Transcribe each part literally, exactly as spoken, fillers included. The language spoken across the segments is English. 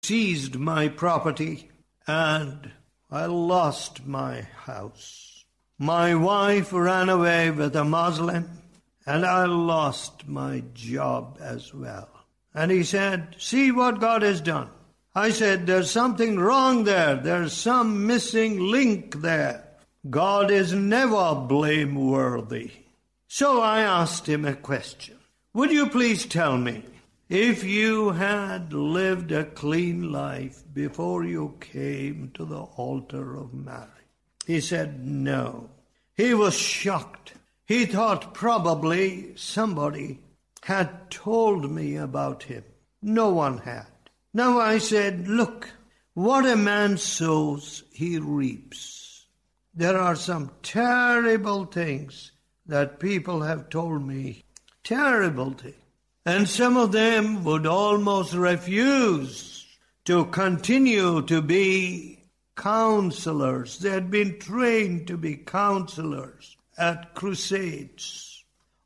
seized my property, and I lost my house. My wife ran away with a Muslim, and I lost my job as well. And he said, see what God has done. I said, there's something wrong there. There's some missing link there. God is never blameworthy. So I asked him a question. Would you please tell me, if you had lived a clean life before you came to the altar of Mary? He said, no. He was shocked. He thought probably somebody had told me about him. No one had. Now I said, look, what a man sows, he reaps. There are some terrible things that people have told me. Terrible things. And some of them would almost refuse to continue to be counselors. They had been trained to be counselors at crusades,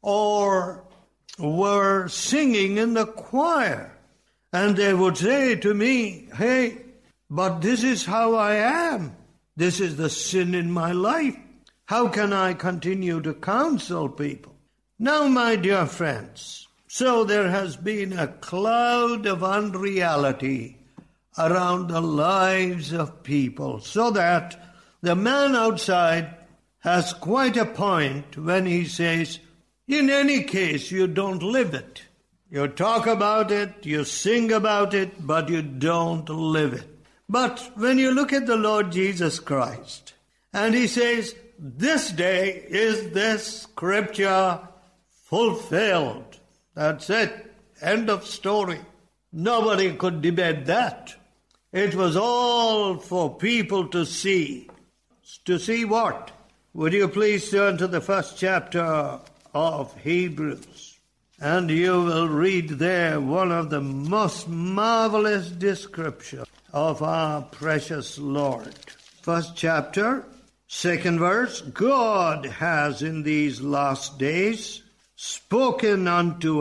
or were singing in the choir. And they would say to me, hey, but this is how I am. This is the sin in my life. How can I continue to counsel people? Now, my dear friends, so there has been a cloud of unreality around the lives of people, so that the man outside has quite a point when he says, in any case, you don't live it. You talk about it, you sing about it, but you don't live it. But when you look at the Lord Jesus Christ, and he says, this day is this scripture fulfilled. That's it. End of story. Nobody could debate that. It was all for people to see. To see what? Would you please turn to the first chapter of Hebrews? And you will read there one of the most marvelous descriptions of our precious Lord. First chapter, second verse. God has in these last days spoken unto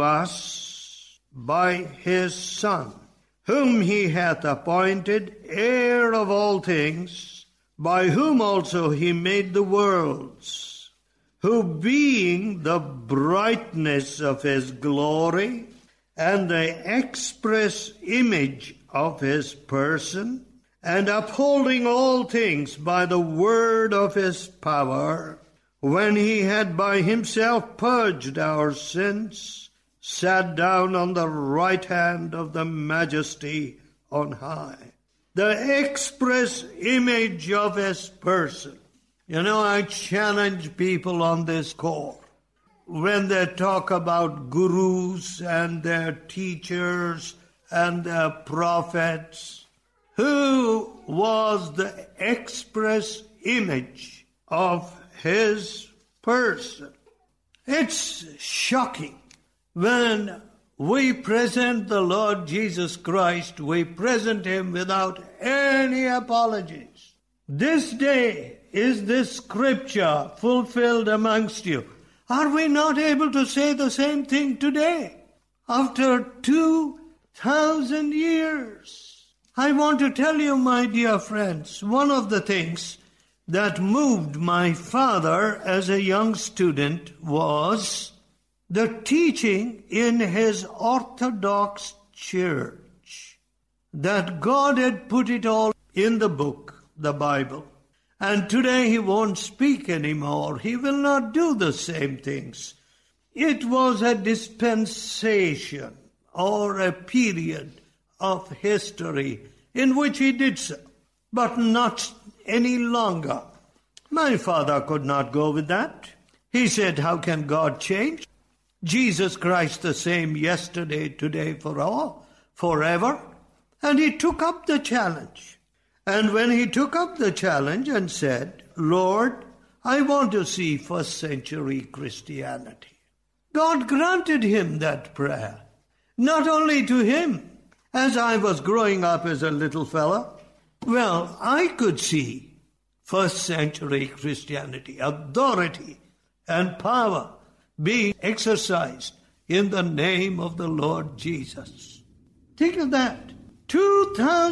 us by his Son, whom he hath appointed heir of all things, by whom also he made the worlds, who being the brightness of his glory and the express image of his person, and upholding all things by the word of his power, when he had by himself purged our sins, sat down on the right hand of the Majesty on high. The express image of his person. You know, I challenge people on this call. When they talk about gurus and their teachers and their prophets, who was the express image of his person? It's shocking. When we present the Lord Jesus Christ, we present him without any apologies. This day is this scripture fulfilled amongst you. Are we not able to say the same thing today? After two thousand years. I want to tell you, my dear friends, one of the things that moved my father as a young student was the teaching in his Orthodox church, that God had put it all in the book, the Bible. And today he won't speak anymore. He will not do the same things. It was a dispensation or a period of history in which he did so, but not any longer. My father could not go with that. He said, how can God change? Jesus Christ the same yesterday, today, for all, forever. And he took up the challenge. And when he took up the challenge and said, Lord, I want to see first century Christianity, God granted him that prayer. Not only to him. As I was growing up as a little fellow, well, I could see first century Christianity, authority and power being exercised in the name of the Lord Jesus. Think of that. two thousand